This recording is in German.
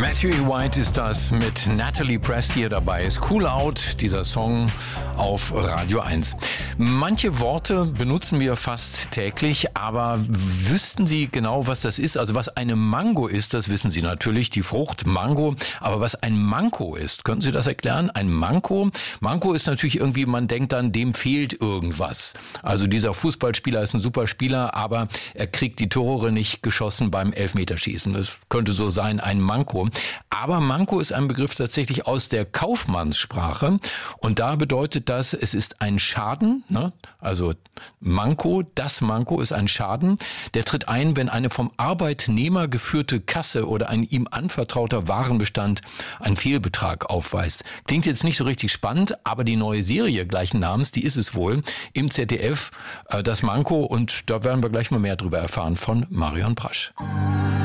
Matthew E. White ist das mit Natalie Prest hier dabei. Ist Cool Out, dieser Song auf Radio 1. Manche Worte benutzen wir fast täglich, aber wüssten Sie genau, was das ist? Also was eine Mango ist, das wissen Sie natürlich, die Frucht Mango. Aber was ein Manko ist, könnten Sie das erklären? Ein Manko? Manko ist natürlich irgendwie, man denkt dann, dem fehlt irgendwas. Also dieser Fußballspieler ist ein super Spieler, aber er kriegt die Tore nicht geschossen beim Elfmeterschießen. Das könnte so sein, ein Manko. Aber Manko ist ein Begriff tatsächlich aus der Kaufmannssprache und da bedeutet das, es ist ein Schaden, ne? Also Manko, das Manko ist ein Schaden, der tritt ein, wenn eine vom Arbeitnehmer geführte Kasse oder ein ihm anvertrauter Warenbestand einen Fehlbetrag aufweist. Klingt jetzt nicht so richtig spannend, aber die neue Serie gleichen Namens, die ist es wohl, im ZDF, das Manko, und da werden wir gleich mal mehr drüber erfahren von Marion Brasch.